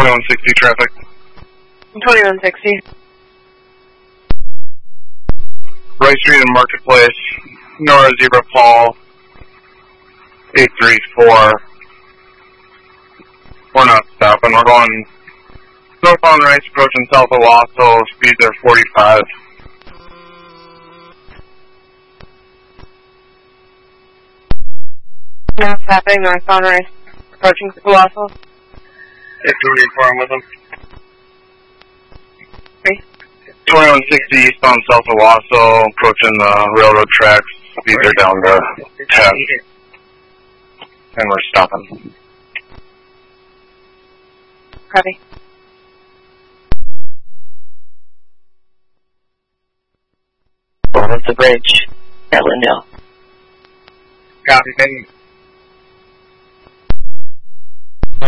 2160 traffic. 2160. Rice Street and Marketplace, Nora Zebra Fall, 834. We're not stopping. We're going northbound Rice, approaching south of Owasso. Speeds are 45. Now stopping northbound Rice, approaching Owasso. 824, I'm with them. 3. 2160 eastbound south of Owasso, approaching the railroad tracks. Speeds are down to 10. And we're stopping. Copy. Over the bridge at Lindale. Copy, thank you.